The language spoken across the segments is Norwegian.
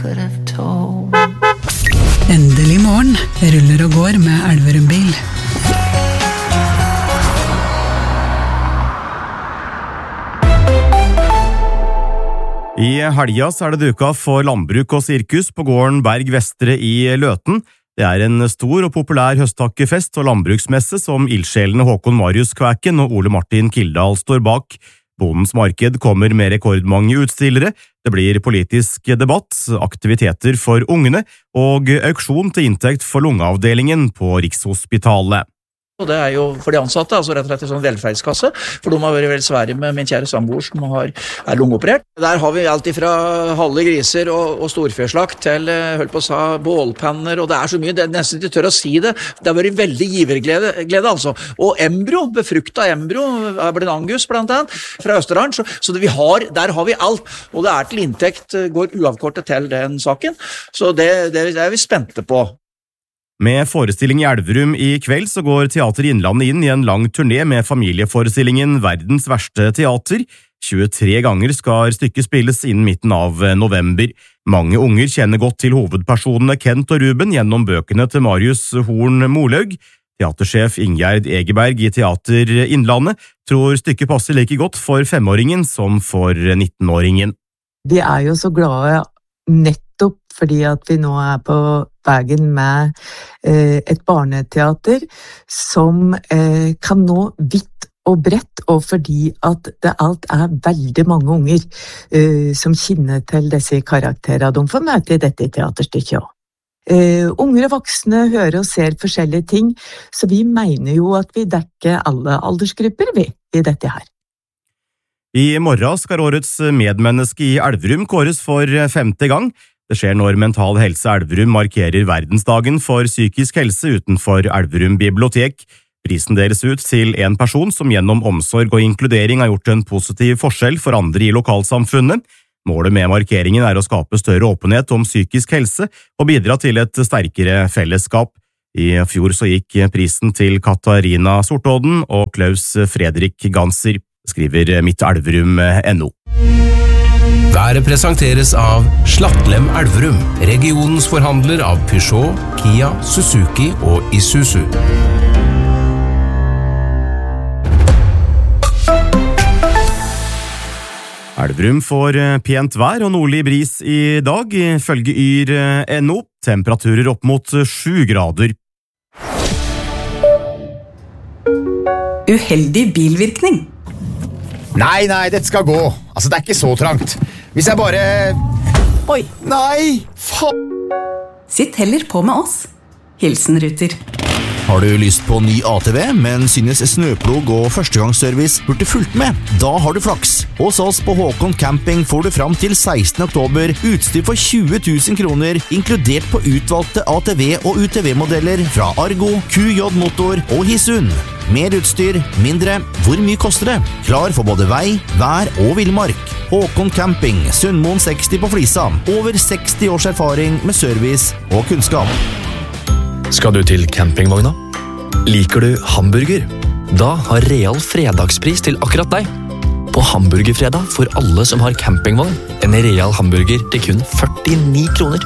Endelig morgen, ruller og går med Elverum bil. I helga så det duka for landbruk og sirkus på gården Berg Vestre i Løten. Det en stor og populær høsttakkefest og landbruksmesse som ildsjelene Håkon Marius Kvæken og Ole Martin Kildahl står bak. Bondens marked kommer med rekordmange utstillere, det blir politisk debatt, aktiviteter for ungene og auksjon til inntekt for lungeavdelingen på Rikshospitalet. Og det jo for de ansatte, altså rett og slett en sånn velferdskasse, for de har vært veldig svære med min kjære samboer som lungeoperert. Der har vi alt fra halve griser og storfjørslakt til, holdt på å si, bålpanner, og det så mye, det nesten ikke tør å si det. Det har vært veldig giverglede altså. Og embryo, befrukta embryo, en Angus blant annet, fra Østerdalen, så det der har vi alt, og det til inntekt, går uavkortet til den saken, så det vi spente på. Med forestilling i Elverum i kveld så går Teater Innlandet inn i en lang turné med familieforestillingen Verdens verste teater. 23 ganger skal stykket spilles innen midten av november. Mange unger kjenner godt til hovedpersonene Kent og Ruben gjennom bøkene til Marius Horn Morlaug. Teatersjef Ingjerd Egeberg i Teater Innlandet tror stykket passer like godt for 5-åringen som for 19-åringen. Vi jo så glade nettopp fordi at vi nå på veien med et barneteater som kan nå vidt og bredt, og fordi at det alt veldig mange unger som kjenner til disse karakterene de får møte i dette teaterstykket også. Unger og voksne hører og ser forskjellige ting, så vi mener jo at vi dekker alle aldersgrupper i dette her. I morgen skal årets medmenneske i Elverum kåres for 5. gang. Det skjer når Mental Helse Elverum markerer verdensdagen for psykisk helse utenfor Elverum bibliotek. Prisen deles ut til en person som gjennom omsorg og inkludering har gjort en positiv forskjell for andre i lokalsamfunnet. Målet med markeringen å skape større åpenhet om psykisk helse og bidra til et sterkere fellesskap. I fjor så gikk prisen til Katarina Sortodden og Klaus Fredrik Ganser, skriver mittelverum.no. Været presenteres av Slattlem Elverum, regionens forhandler av Peugeot, Kia, Suzuki og Isuzu. Elverum får pent vær og nordlig bris i dag, ifølge Yr.no. Temperaturer opp mot 7 grader. Uheldig bilvirkning. Nei, dette skal gå. Altså, det ikke så trangt. Hvis jeg bare... Oi. Nei, faen. Sitt heller på med oss. Hilsen Ruter. Har du lyst på ny ATV, men synes snøplog og førstegangsservice burde fulgt med? Da har du flaks. Hos oss på Håkon Camping får du fram til 16. oktober utstyr for 20 000 kroner, inkludert på utvalgte ATV- og UTV-modeller fra Argo, QJ Motor og Hisun. Mer utstyr, mindre. Hvor mye koster det? Klar for både vei, vær og villmark. Håkon Camping, Sundmoen 60 på Flisa. Over 60 års erfaring med service og kunnskap. Skal du til campingvogna? Liker du hamburger? Da har Real fredagspris til akkurat deg. På hamburgerfredag får alle som har campingvogn en Real hamburger til kun 49 kroner.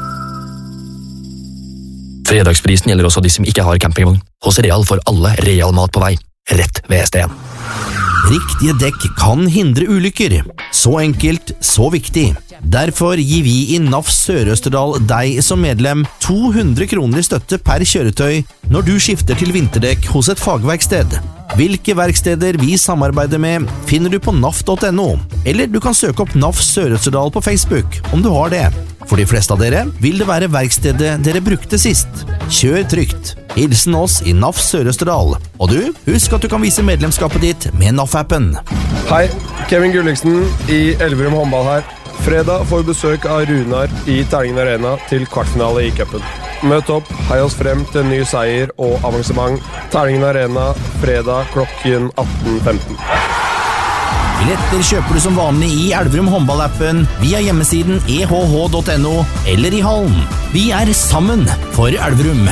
Fredagsprisen gjelder også de som ikke har campingvogn. Hos Real får alle Real mat på vei, rett ved ST1. Riktige dekk kan hindre ulykker. Så enkelt, så viktig. Derfor gir vi i NAF Sør-Østerdal deg som medlem 200 kroner i støtte per kjøretøy når du skifter til vinterdekk hos et fagverksted. Hvilke verksteder vi samarbeider med finner du på naf.no, eller du kan søke opp NAF Sør-Østerdal på Facebook om du har det. For de fleste av dere vil det være verkstedet dere brukte sist. Kjør trygt. Hilsen oss i NAF Sør-Østerdal. Og du, husk at du kan vise medlemskapet ditt med NAF-appen. Hei, Kevin Gulliksen i Elverum håndball her. Fredag får besøk av Runar i Terningen Arena til kvartfinale i cupen. Møt opp, hei oss frem til ny seier og avansement. Terningen Arena, fredag klokken 18.15. Billetter kjøper du som vanlig i Elverum håndballappen via hjemmesiden ehh.no eller i hallen. Vi sammen for Elverum.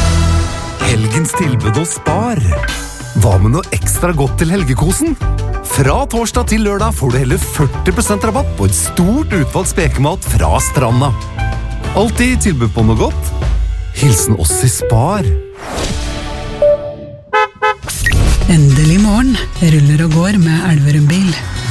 Helgens tilbud hos Spar. Hva med noe ekstra godt til helgekosen? Fra torsdag til lørdag får du hele 40% rabatt på et stort utvalgt spekemat fra Stranda. Alltid tilbud på noe godt. Hilsen oss i Spar. Endelig morgen ruller og går med Elverum bil.